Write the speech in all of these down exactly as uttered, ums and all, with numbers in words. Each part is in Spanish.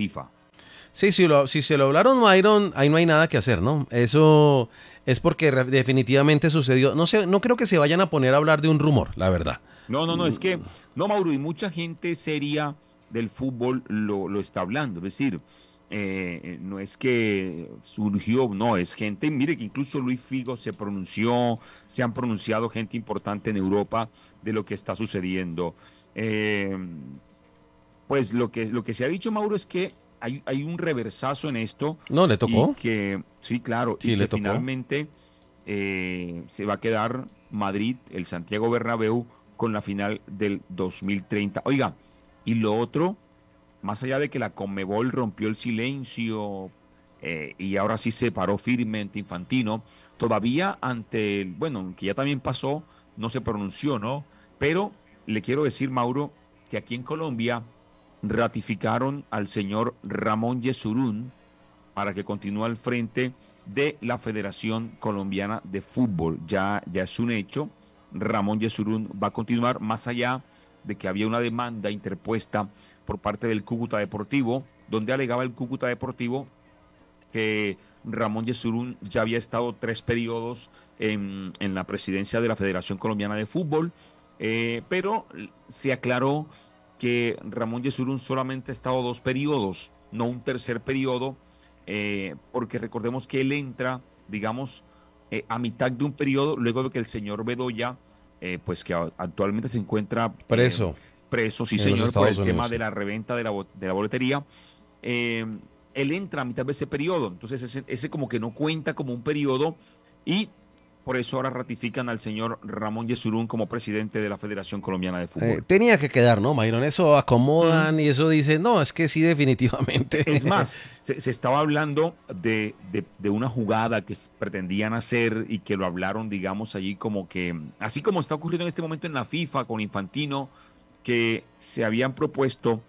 FIFA. Sí, si, lo, si se lo hablaron Myron, ahí no hay nada que hacer, ¿no? Eso es porque re- definitivamente sucedió. No sé, no creo que se vayan a poner a hablar de un rumor, la verdad. No, no, no, es que, no, Mauro, y mucha gente seria del fútbol lo, lo está hablando. Es decir, eh, no es que surgió, no, es gente, mire que incluso Luis Figo se pronunció, se han pronunciado gente importante en Europa de lo que está sucediendo. Eh, pues lo que, lo que se ha dicho, Mauro, es que hay, hay un reversazo en esto No, le y tocó. que, sí, claro, y Sí, le que tocó. finalmente eh, se va a quedar Madrid, el Santiago Bernabéu, con la final del dos mil treinta. Oiga, y lo otro, más allá de que la Conmebol rompió el silencio eh, y ahora sí se paró firmemente Infantino, todavía ante, el, bueno, que ya también pasó, no se pronunció, ¿no? Pero le quiero decir, Mauro, que aquí en Colombia ratificaron al señor Ramón Yesurún para que continúe al frente de la Federación Colombiana de Fútbol. Ya, ya es un hecho. Ramón Yesurún va a continuar más allá de que había una demanda interpuesta por parte del Cúcuta Deportivo, donde alegaba el Cúcuta Deportivo que Ramón Yesurún ya había estado tres periodos en, en la presidencia de la Federación Colombiana de Fútbol, eh, pero se aclaró que Ramón Yesurún solamente ha estado dos periodos, no un tercer periodo, eh, porque recordemos que él entra, digamos, eh, a mitad de un periodo, luego de que el señor Bedoya, eh, pues que a- actualmente se encuentra eh, Preso preso, sí en los señor, por Estados el tema Unidos, de sí. la reventa de la, bo- de la boletería, eh, él entra a mitad de ese periodo, entonces ese, ese como que no cuenta como un periodo y por eso ahora ratifican al señor Ramón Yesurún como presidente de la Federación Colombiana de Eh, Fútbol. tenía que quedar, ¿no, Myron? Eso Mm. acomodan y eso dicen, no, es que sí, definitivamente. Es más, se, se estaba hablando de, de, de una jugada que s- pretendían hacer y que lo hablaron, digamos, allí como que, así como está ocurriendo en este momento en la FIFA con Infantino, que se habían propuesto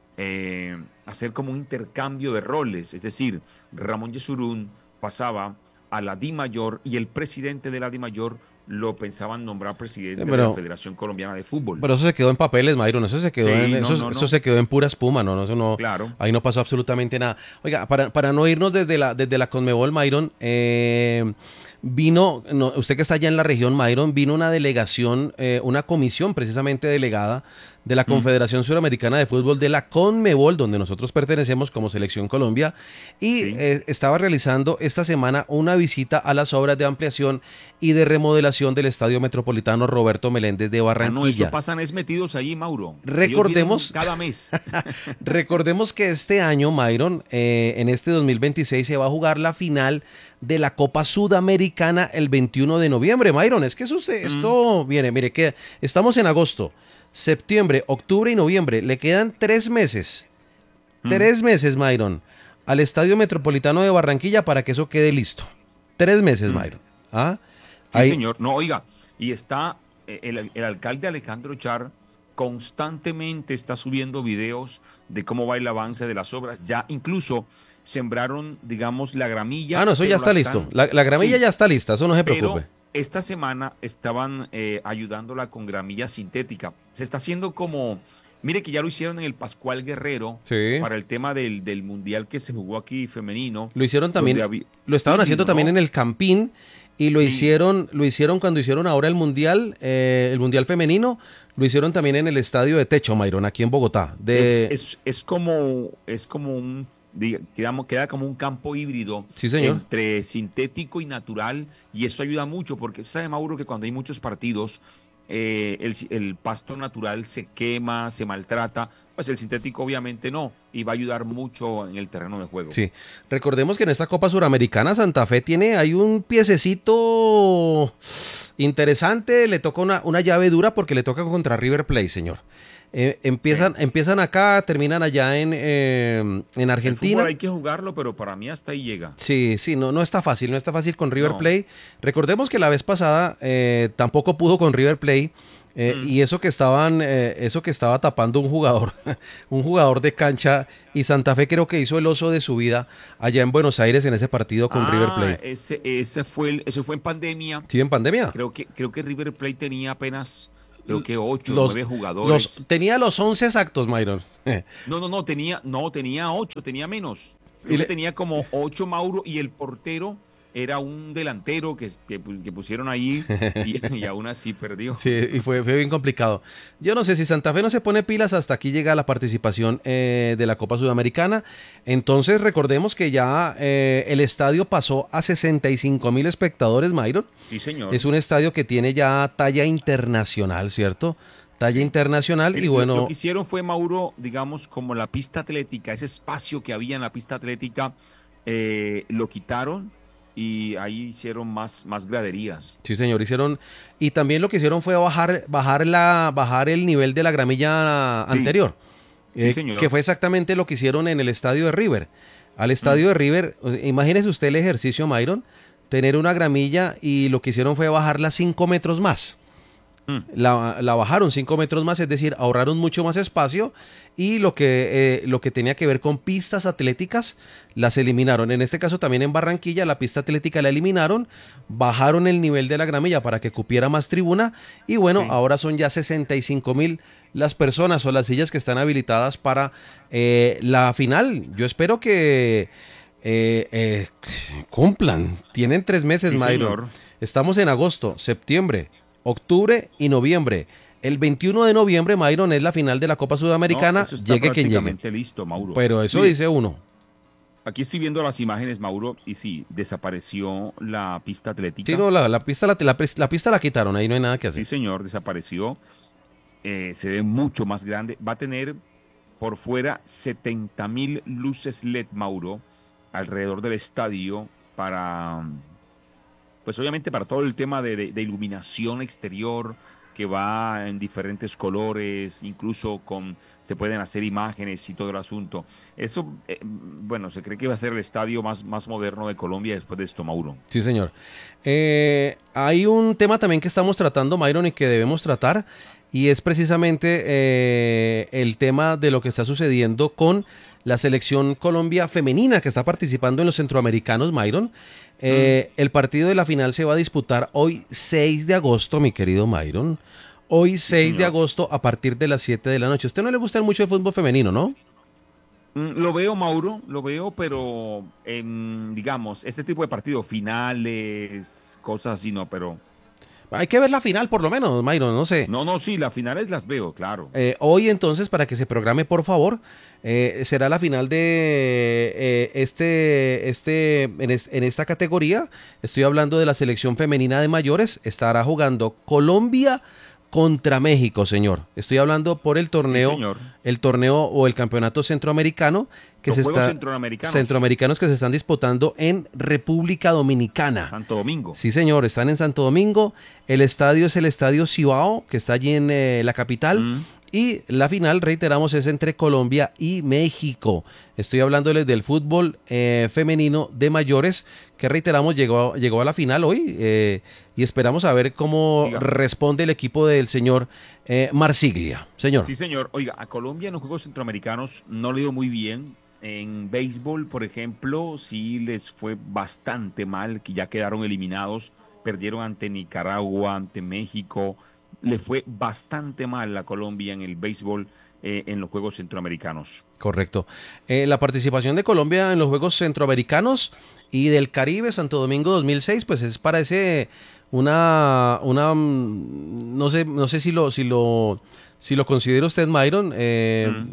eh, hacer como un intercambio de roles, es decir, Ramón Yesurún pasaba a la Di Mayor y el presidente de la Di Mayor lo pensaban nombrar Eh, presidente de la Pero, Federación Colombiana de Fútbol. pero eso se quedó en papeles, Myron. Eso se quedó en, Sí, no, eso, no, eso no, se quedó en pura espuma, no, no, eso no, claro. ahí no pasó absolutamente nada. Oiga, para, para no irnos desde la, desde la Conmebol, Myron, eh, vino, no, usted que está allá en la región, Myron, vino una delegación, eh, una comisión precisamente delegada de la Mm, Confederación Suramericana de Fútbol de la Conmebol, donde nosotros pertenecemos como Selección Colombia, y sí. eh, estaba realizando esta semana una visita a las obras de ampliación y de remodelación del Estadio Metropolitano Roberto Meléndez de Ah, no, eso Barranquilla. pasan es metidos allí, Mauro. Ellos vienen un- Recordemos, cada mes. recordemos que este año, Myron, eh, en este dos mil veintiséis se va a jugar la final de la Copa Sudamericana el veintiuno de noviembre. Myron, es que eso, se- Mm, esto viene, mire, que estamos en agosto, septiembre, octubre y noviembre. Le quedan tres meses, mm, tres meses, Myron, al Estadio Metropolitano de Barranquilla para que eso quede listo. Tres meses, mm. Myron. ¿Ah? Sí, Ahí, señor. No, oiga, y está eh, el, el alcalde Alejandro Char constantemente está subiendo videos de cómo va el avance de las obras. Ya incluso sembraron, digamos, la ah, gramilla, no, eso ya pero la está listo. están, La, la gramilla sí, ya está lista, eso no se preocupe. pero esta semana estaban eh, ayudándola con gramilla sintética. Se está haciendo como, mire que ya lo hicieron en el Pascual Guerrero Sí. para el tema del, del mundial que se jugó aquí femenino, Lo hicieron donde también, había lo estaban haciendo híbrido, también ¿no? en el Campín y lo Sí. hicieron, lo hicieron cuando hicieron ahora el mundial, eh, el mundial femenino, lo hicieron también en el estadio de Techo, Myron, aquí en Bogotá. Es, De, es, es como, es como un, diga- digamos, queda como un campo híbrido sí, señor. entre sintético y natural, y eso ayuda mucho, porque sabe, Mauro, que cuando hay muchos partidos, eh, el, el pasto natural se quema, se maltrata, pues el sintético obviamente no, y va a ayudar mucho en el terreno de juego. Sí. Recordemos que en esta Copa Suramericana Santa Fe tiene, hay un piececito interesante, le toca una, una llave dura porque le toca contra River Plate, señor. Eh, empiezan, Sí. empiezan acá, terminan allá en, eh, en El fútbol Argentina. hay que jugarlo, pero para mí hasta ahí llega. Sí, sí, no, no está fácil, no está fácil con River No. Plate. Recordemos que la vez pasada eh, tampoco pudo con River Plate eh, Mm. y eso que estaban, eh, eso que estaba tapando un jugador, un jugador de cancha y Santa Fe creo que hizo el oso de su vida allá en Buenos Aires en ese partido con River Ah, Plate. ese, ese fue el- ese fue en pandemia. ¿Sí en pandemia? Creo que, creo que River Plate tenía apenas creo que ocho, Los, nueve los, jugadores. tenía los once exactos, Myron. No, no, no, tenía, no, tenía ocho, tenía menos. Y Creo que le- tenía como ocho, Mauro, y el portero era un delantero que, que, que pusieron ahí y, y aún así perdió. Sí, y fue, fue bien complicado. Yo no sé si Santa Fe no se pone pilas, hasta aquí llega la participación eh, de la Copa Sudamericana. Entonces recordemos que ya eh, el estadio pasó a sesenta y cinco mil espectadores, Myron. Sí, Es señor. un estadio que tiene ya talla internacional, ¿cierto? Talla Sí. internacional y Mire, lo, lo bueno, que hicieron fue, Mauro, digamos, como la pista atlética, ese espacio que había en la pista atlética, eh, lo quitaron y ahí hicieron más, más graderías. sí, señor, hicieron y también lo que hicieron fue bajar bajar la bajar el nivel de la gramilla Sí, anterior, sí, eh, que señor. fue exactamente lo que hicieron en el estadio de River. Al Mm, estadio de River, o sea, imagínese usted el ejercicio, Myron, tener una gramilla y lo que hicieron fue bajarla cinco metros más. mm. La, la bajaron cinco metros más, es decir, ahorraron mucho más espacio y lo que, eh, lo que tenía que ver con pistas atléticas las eliminaron. En este caso también en Barranquilla la pista atlética la eliminaron, bajaron el nivel de la gramilla para que cupiera más tribuna y bueno, Sí. ahora son ya sesenta y cinco mil las personas o las sillas que están habilitadas para eh, la final. Yo espero que eh, eh, cumplan. Tienen tres meses, Sí, Myron. señor. Estamos en agosto, septiembre, octubre y noviembre. El veintiuno de noviembre, Myron, es la final de la Copa No, Sudamericana, eso está llegue quien llegue. prácticamente listo, Mauro. Pero eso Mire, dice uno. aquí estoy viendo las imágenes, Mauro, y sí, desapareció la pista Sí, atlética. no, la, la pista, la, la, la pista la quitaron, ahí no hay nada que Sí, hacer. señor, desapareció. Eh, se ve mucho más grande. Va a tener por fuera setenta mil luces L E D, Mauro, alrededor del estadio para, pues obviamente para todo el tema de, de- de iluminación exterior que va en diferentes colores, incluso con, se pueden hacer imágenes y todo el asunto. Eso, eh, bueno, se cree que va a ser el estadio más, más moderno de Colombia después de esto, Mauro. Sí, señor. Eh, hay un tema también que estamos tratando, Myron, y que debemos tratar, y es precisamente eh, el tema de lo que está sucediendo con la selección Colombia femenina que está participando en los centroamericanos, Myron. Mm, Eh, el partido de la final se va a disputar hoy seis de agosto, mi querido Myron. Hoy sí, seis de señor. agosto a partir de las siete de la noche. A usted no le gusta mucho el fútbol femenino, ¿no? Mm, Lo veo, Mauro, lo veo, pero en, digamos, este tipo de partidos, finales, cosas así, no, pero Hay que ver la final por lo menos, Myron, no sé. no, no, sí, las finales las veo, claro. Eh, hoy entonces, para que se programe por favor, eh, será la final de eh, este, este, en, es- en esta categoría. Estoy hablando de la selección femenina de mayores. Estará jugando Colombia contra México, señor. Estoy hablando por el Sí, torneo, señor. el torneo o el campeonato centroamericano que Los se Juegos está, Centroamericanos, centroamericanos que se están disputando en República Dominicana. Santo Domingo. Sí, señor, están en Santo Domingo. El estadio es el Estadio Cibao, que está allí en eh, la capital. Mm, Y la final, reiteramos, es entre Colombia y México. Estoy hablándoles del fútbol eh, femenino de mayores, que reiteramos, llegó, llegó a la final hoy. Eh, y esperamos a ver cómo Oiga, responde el equipo del señor eh, Marsiglia. Señor. sí, señor. Oiga, a Colombia en los Juegos Centroamericanos no le dio muy bien. En béisbol, por ejemplo, sí les fue bastante mal, que ya quedaron eliminados, perdieron ante Nicaragua, ante México. Le fue bastante mal a Colombia en el béisbol eh, en los Juegos Centroamericanos. Correcto. Eh, la participación de Colombia en los Juegos Centroamericanos y del Caribe Santo Domingo dos mil seis, pues es parece una, una, mm, no sé, no sé si lo, si lo, si lo considera usted, Myron, eh, Mm,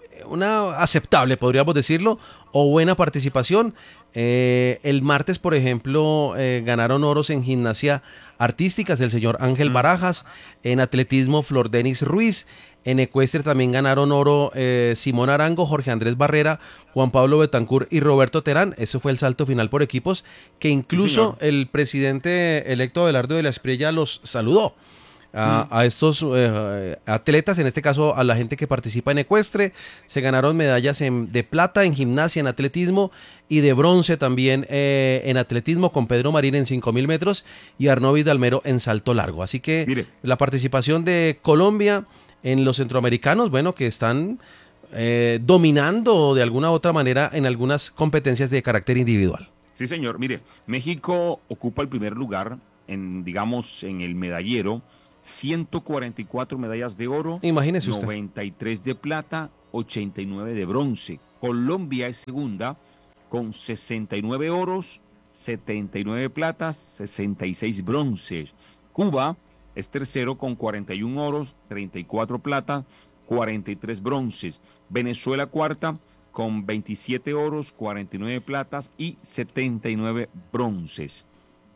una aceptable, podríamos decirlo, o buena participación. Eh, el martes, por ejemplo, eh, ganaron oros en gimnasia artísticas el señor Ángel mm. Barajas, en atletismo Flor Denis Ruiz, en ecuestre también ganaron oro eh, Simón Arango, Jorge Andrés Barrera, Juan Pablo Betancur y Roberto Terán. Eso fue el salto final por equipos, que Sí, incluso señor. el presidente electo Abelardo de la Espriella los saludó Mm, a, a estos eh, atletas, en este caso a la gente que participa en ecuestre. Se ganaron medallas en- de plata en gimnasia, en atletismo y de bronce también eh, en atletismo con Pedro Marín en cinco mil metros y Arnovis Dalmero en salto largo. Así que Mire, la participación de Colombia en los centroamericanos, bueno, que están eh, dominando de alguna u otra manera en algunas competencias de carácter individual. sí, señor. Mire, México ocupa el primer lugar en, digamos, en el medallero. ciento cuarenta y cuatro medallas de oro, Imagínese usted. noventa y tres de plata, ochenta y nueve de bronce. Colombia es segunda con sesenta y nueve oros, setenta y nueve platas, sesenta y seis bronces. Cuba es tercero con cuarenta y uno oros, treinta y cuatro plata, cuarenta y tres bronces. Venezuela cuarta con veintisiete oros, cuarenta y nueve platas y setenta y nueve bronces.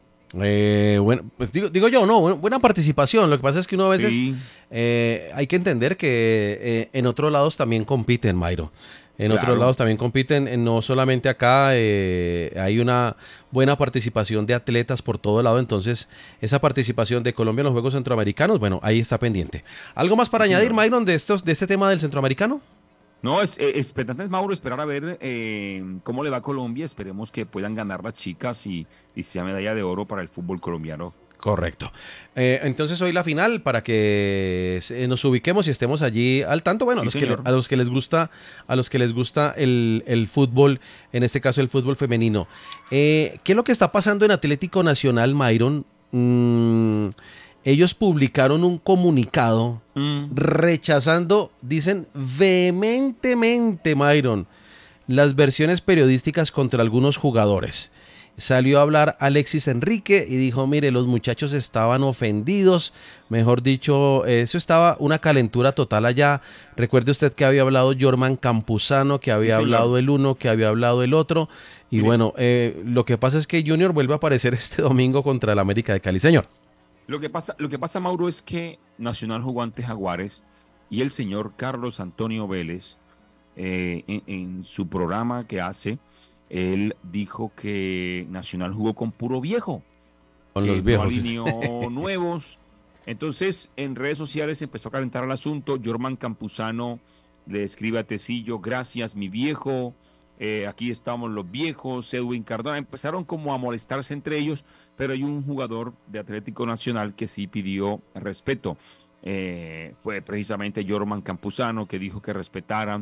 Eh, bueno, pues digo, digo yo, no, buena participación. Lo que pasa es que uno a veces Sí, eh, hay que entender que eh, en otros lados también compiten, Mayro. En otros claro. lados también compiten, eh, no solamente acá, eh, hay una buena participación de atletas por todo lado, entonces esa participación de Colombia en los Juegos Centroamericanos, bueno, ahí está pendiente. ¿Algo más Sí, para añadir, señor. Myron, de estos, de este tema del centroamericano? No, es, es expectante, Mauro, esperar a ver eh, cómo le va a Colombia. Esperemos que puedan ganar las chicas y, y sea medalla de oro para el fútbol colombiano. Correcto. Eh, entonces hoy la final para que se- nos ubiquemos y estemos allí al tanto. Bueno, a Sí, los que, le- señor. a los que les gusta, a los que les gusta el, el fútbol, en este caso el fútbol femenino. Eh, ¿qué es lo que está pasando en Atlético Nacional, Myron? Mm, ellos publicaron un comunicado Mm, rechazando, dicen vehementemente, Myron, las versiones periodísticas contra algunos jugadores. Salió a hablar Alexis Enrique y dijo, mire, los muchachos estaban ofendidos, mejor dicho, eso estaba una calentura total allá. Recuerde usted que había hablado Jorman Campuzano, que sí, había señor. hablado el uno, que había hablado el otro. Y Mire, bueno, eh, lo que pasa es que Junior vuelve a aparecer este domingo contra el América de Cali. Señor. lo que pasa, lo que pasa, Mauro, es que Nacional jugó ante Jaguares y el señor Carlos Antonio Vélez, eh, en, en su programa que hace, él dijo que Nacional jugó con puro viejo, Con que los no viejos. Sí. alineó nuevos. Entonces, en redes sociales empezó a calentar el asunto. Jorman Campuzano le escribe a Tecillo, gracias, mi viejo. Eh, aquí estamos los viejos, Edwin Cardona. Empezaron como a molestarse entre ellos, pero hay un jugador de Atlético Nacional que sí pidió respeto. Eh, fue precisamente Jorman Campuzano que dijo que respetaran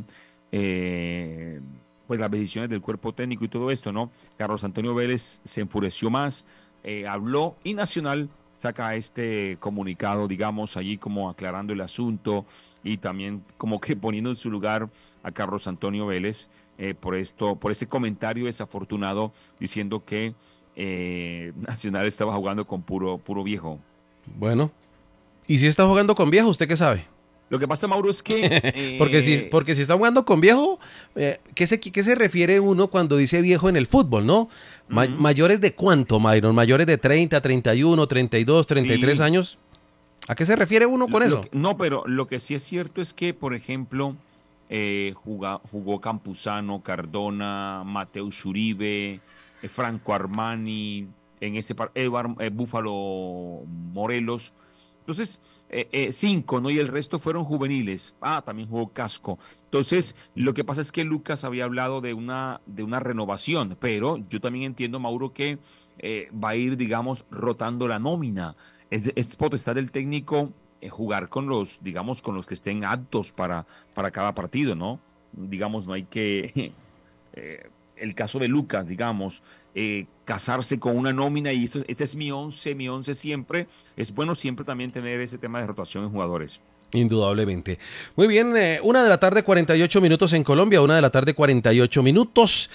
eh, pues las decisiones del cuerpo técnico y todo esto, ¿no? Carlos Antonio Vélez se enfureció más, eh, habló y Nacional saca este comunicado, digamos, allí como aclarando el asunto y también como que poniendo en su lugar a Carlos Antonio Vélez eh, por esto, por ese comentario desafortunado diciendo que eh, Nacional estaba jugando con puro, puro viejo. Bueno. ¿Y si está jugando con viejo, usted qué sabe? Lo que pasa, Mauro, es que Porque si, eh, porque si está jugando con viejo, eh, ¿qué, se, ¿qué se refiere uno cuando dice viejo en el fútbol, no? Ma- mm, ¿Mayores de cuánto, Myron? ¿Mayores de treinta, treinta y uno, treinta y dos, treinta y tres sí, años? ¿A qué se refiere uno lo, con lo eso? que- no, pero lo que sí es cierto es que, por ejemplo, eh, juga- jugó Campuzano, Cardona, Mateus Uribe, eh, Franco Armani, en ese par, Edward, eh, Búfalo Morelos. Entonces, eh, eh, cinco, ¿no? Y el resto fueron juveniles. Ah, también jugó Casco. Entonces, lo que pasa es que Lucas había hablado de una, de una renovación, pero yo también entiendo, Mauro, que eh, va a ir, digamos, rotando la nómina. Es, es potestad del técnico eh, jugar con los, digamos, con los que estén aptos para, para cada partido, ¿no? Digamos, no hay que, eh, el caso de Lucas, digamos, eh, casarse con una nómina y esto, este es mi once, mi once siempre. Es bueno siempre también tener ese tema de rotación en jugadores. Indudablemente. Muy bien, eh, una de la tarde, cuarenta y ocho minutos en Colombia, una de la tarde, cuarenta y ocho minutos.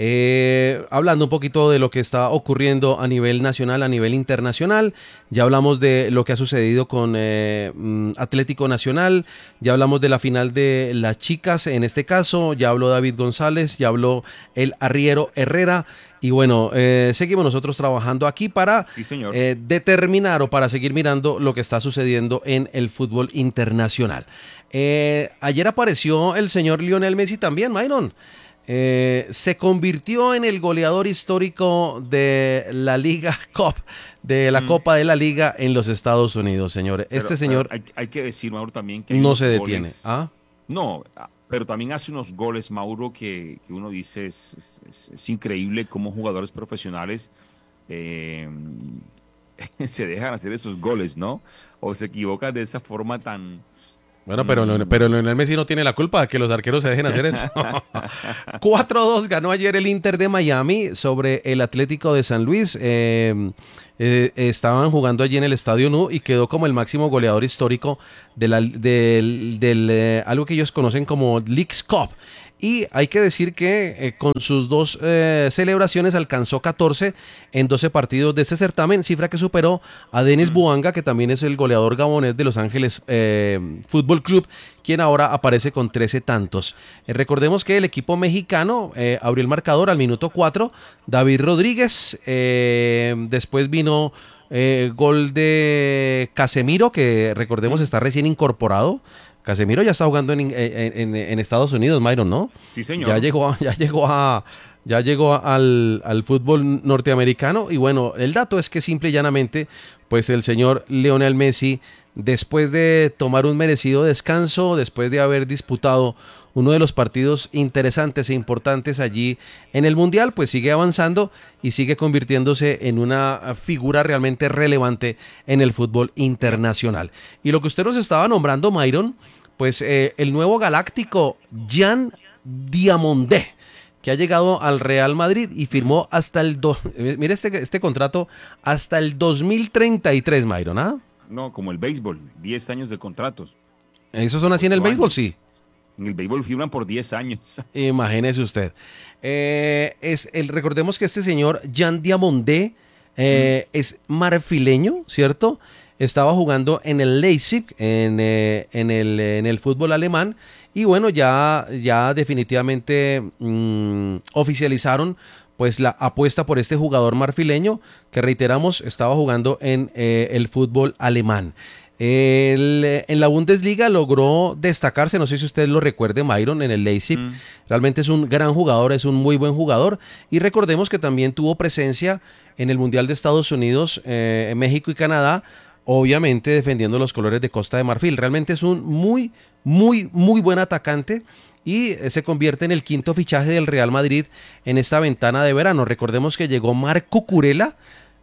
Eh, hablando un poquito de lo que está ocurriendo a nivel nacional, a nivel internacional. Ya hablamos de lo que ha sucedido con eh, mm, Atlético Nacional, ya hablamos de la final de las chicas, en este caso, ya habló David González, ya habló el arriero Herrera. Y bueno, eh, seguimos nosotros trabajando aquí para Sí, señor. eh, determinar o para seguir mirando lo que está sucediendo en el fútbol internacional. Eh, ayer apareció el señor Lionel Messi también, Myron. Eh, se convirtió en el goleador histórico de la Liga Cup, de la Mm, Copa de la Liga en los Estados Unidos, señores. Este pero, pero señor hay, hay que decir, Mauro, también que hay no se unos detiene. goles. ¿Ah? No, ah, pero también hace unos goles, Mauro, que, que uno dice es, es- es- es increíble cómo jugadores profesionales eh, se dejan hacer esos goles, ¿no? O se equivocan de esa forma tan, Bueno, pero, mm. pero Lionel Messi no tiene la culpa de que los arqueros se dejen hacer eso. cuatro a dos ganó ayer el Inter de Miami sobre el Atlético de San Luis. Eh, eh, estaban jugando allí en el Estadio Nu y quedó como el máximo goleador histórico de la, del, del eh, algo que ellos conocen como Leagues Cup. Y hay que decir que eh, con sus dos eh, celebraciones alcanzó catorce en doce partidos de este certamen, cifra que superó a Denis mm. Bouanga, que también es el goleador gabonés de Los Ángeles eh, Fútbol Club, quien ahora aparece con trece tantos. Eh, recordemos que el equipo mexicano eh, abrió el marcador al minuto cuatro, David Rodríguez, eh, después vino eh, gol de Casemiro, que recordemos está recién incorporado. Casemiro ya está jugando en, en, en, en Estados Unidos, Myron, ¿no? Sí, señor. Ya llegó, ya llegó a, ya llegó al, al fútbol norteamericano y bueno, el dato es que simple y llanamente, pues el señor Lionel Messi, después de tomar un merecido descanso, después de haber disputado uno de los partidos interesantes e importantes allí en el Mundial, pues sigue avanzando y sigue convirtiéndose en una figura realmente relevante en el fútbol internacional. Y lo que usted nos estaba nombrando, Myron, pues eh, el nuevo galáctico Jean Diamondé, que ha llegado al Real Madrid y firmó hasta el... Do... Mire este, este contrato hasta el dos mil treinta y tres, Myron, ¿ah? No, como el béisbol, diez años de contratos. ¿Esos son así en el béisbol? Sí. En el béisbol firman por diez años. Imagínese usted. Eh, es el, recordemos que este señor, Jean Diamondé, eh, mm. es marfileño, ¿cierto? Estaba jugando en el Leipzig, en, eh, en, el, en el fútbol alemán. Y bueno, ya, ya definitivamente mmm, oficializaron pues la apuesta por este jugador marfileño que, reiteramos, estaba jugando en eh, el fútbol alemán. El, en la Bundesliga logró destacarse, no sé si usted lo recuerde, Myron, en el Leipzig. Mm. Realmente es un gran jugador, es un muy buen jugador. Y recordemos que también tuvo presencia en el Mundial de Estados Unidos, eh, en México y Canadá, obviamente defendiendo los colores de Costa de Marfil. Realmente es un muy, muy, muy buen atacante y eh, se convierte en el quinto fichaje del Real Madrid en esta ventana de verano. Recordemos que llegó Marc Cucurella,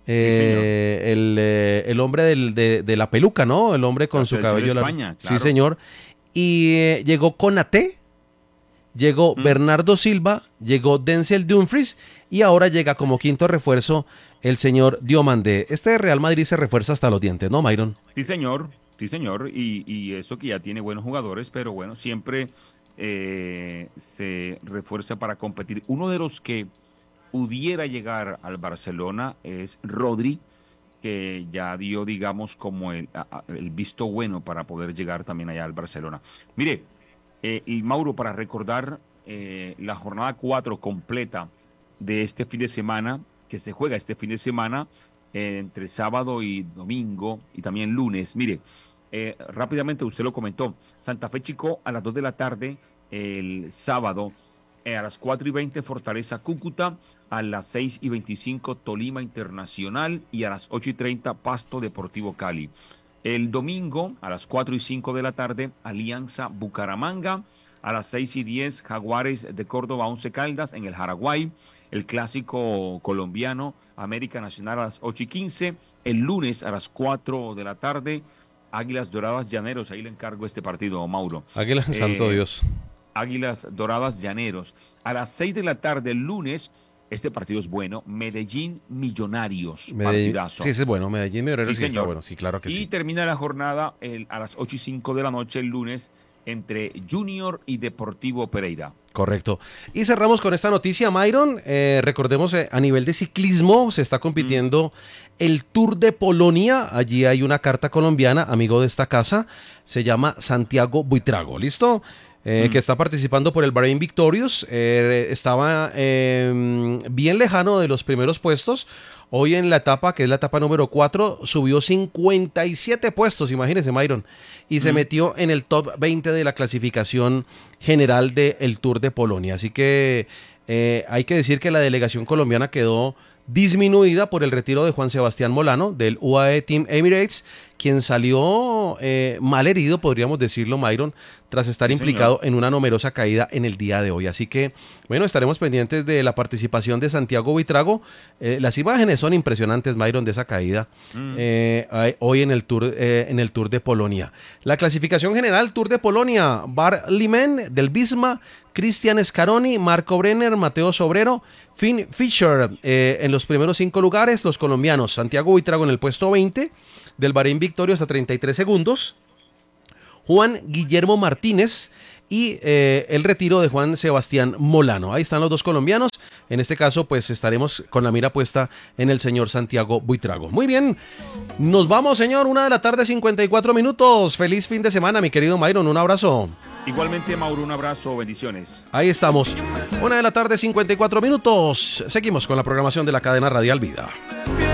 Eh, sí, el, eh, el hombre del, de, de la peluca, ¿no? El hombre con la su cabello. De España, la... claro. Sí, señor. Y eh, llegó Konaté, llegó mm. Bernardo Silva, llegó Denzel Dumfries y ahora llega como quinto refuerzo el señor Diomandé. Este Real Madrid se refuerza hasta los dientes, ¿no, Myron? Sí, señor. Sí, señor. Y, y eso que ya tiene buenos jugadores, pero bueno, siempre eh, se refuerza para competir. Uno de los que pudiera llegar al Barcelona es Rodri, que ya dio, digamos, como el, el visto bueno para poder llegar también allá al Barcelona. Mire, eh, y Mauro, para recordar eh, la jornada cuatro completa de este fin de semana, que se juega este fin de semana, eh, entre sábado y domingo, y también lunes. Mire, eh, rápidamente usted lo comentó, Santa Fe Chico a las dos de la tarde, el sábado, eh, a las cuatro y veinte Fortaleza Cúcuta, a las seis y veinticinco Tolima Internacional y a las ocho y treinta Pasto Deportivo Cali. El domingo a las cuatro y cinco de la tarde Alianza Bucaramanga, a las seis y diez Jaguares de Córdoba Once Caldas en el Jaraguay, el clásico colombiano América Nacional a las ocho y quince, el lunes a las cuatro de la tarde Águilas Doradas Llaneros, ahí le encargo este partido, Mauro. Águilas, eh, santo Dios. Águilas Doradas Llaneros. A las seis de la tarde el lunes, este partido es bueno, Medellín Millonarios, Medellín, partidazo. sí, ese es bueno, Medellín Millonarios sí, sí está bueno, sí, claro que y sí. Y termina la jornada el, a las ocho y cinco de la noche el lunes entre Junior y Deportivo Pereira. Correcto. Y cerramos con esta noticia, Myron. Eh, recordemos, eh, a nivel de ciclismo se está compitiendo mm. el Tour de Polonia. Allí hay una carta colombiana, amigo de esta casa, se llama Santiago Buitrago, ¿listo? Eh, mm. que está participando por el Bahrain Victorious, eh, estaba eh, bien lejano de los primeros puestos. Hoy en la etapa, que es la etapa número cuatro, subió cincuenta y siete puestos, imagínese, Myron, y mm. se metió en el top veinte de la clasificación general del Tour de Polonia. Así que eh, hay que decir que la delegación colombiana quedó disminuida por el retiro de Juan Sebastián Molano del U A E Team Emirates, quien salió eh, mal herido, podríamos decirlo, Myron, tras estar Sí, implicado señor. en una numerosa caída en el día de hoy. Así que, bueno, estaremos pendientes de la participación de Santiago Buitrago. Eh, las imágenes son impresionantes, Myron, de esa caída Mm. eh, hoy en el, tour, eh, en el Tour de Polonia. La clasificación general, Tour de Polonia, Bar Limen del Visma, Cristian Scaroni, Marco Brenner, Mateo Sobrero, Finn Fischer eh, en los primeros cinco lugares, los colombianos, Santiago Buitrago en el puesto veinte, del Bahrein Victorious a treinta y tres segundos, Juan Guillermo Martínez y eh, el retiro de Juan Sebastián Molano. Ahí están los dos colombianos. En este caso, pues estaremos con la mira puesta en el señor Santiago Buitrago. Muy bien, nos vamos, señor. Una de la tarde, cincuenta y cuatro minutos. Feliz fin de semana, mi querido Myron. Un abrazo. Igualmente, Mauro, un abrazo, bendiciones. Ahí estamos. Una de la tarde, cincuenta y cuatro minutos. Seguimos con la programación de la cadena Radial Vida.